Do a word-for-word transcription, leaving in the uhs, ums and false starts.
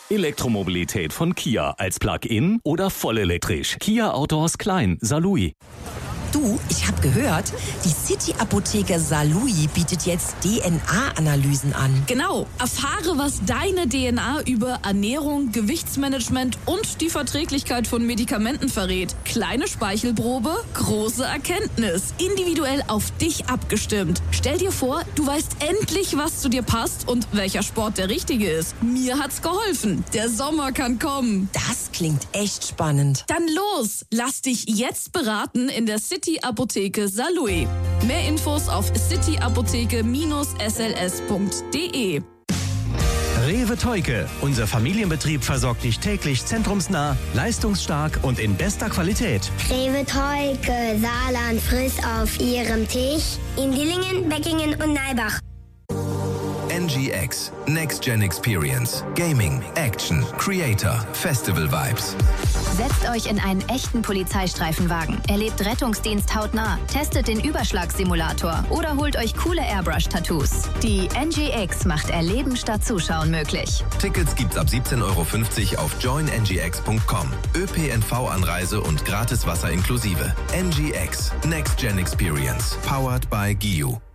Elektromobilität von Kia als Plug-in oder vollelektrisch. Kia Outdoors Klein, Saarlouis. Du, ich habe gehört, die City-Apotheke Saarlouis bietet jetzt D N A-Analysen an. Genau. Erfahre, was deine D N A über Ernährung, Gewichtsmanagement und die Verträglichkeit von Medikamenten verrät. Kleine Speichelprobe, große Erkenntnis. Individuell auf dich abgestimmt. Stell dir vor, du weißt endlich, was zu dir passt und welcher Sport der richtige ist. Mir hat's geholfen. Der Sommer kann kommen. Das klingt echt spannend. Dann los. Lass dich jetzt beraten in der City City-Apotheke Saarlouis. Mehr Infos auf city apotheke S L S punkt de. Rewe Theuke. Unser Familienbetrieb versorgt dich täglich zentrumsnah, leistungsstark und in bester Qualität. Rewe Theuke, Saarland, friss auf ihrem Tisch in Dillingen, Beckingen und Neubach. N G X, Next Gen Experience, Gaming, Action, Creator, Festival Vibes. Setzt euch in einen echten Polizeistreifenwagen, erlebt Rettungsdienst hautnah, testet den Überschlagssimulator oder holt euch coole Airbrush-Tattoos. Die N G X macht Erleben statt Zuschauen möglich. Tickets gibt's ab siebzehn Euro fünfzig auf join n g x punkt com. ÖPNV Anreise und gratis Wasser inklusive. N G X, Next Gen Experience, powered by G I U.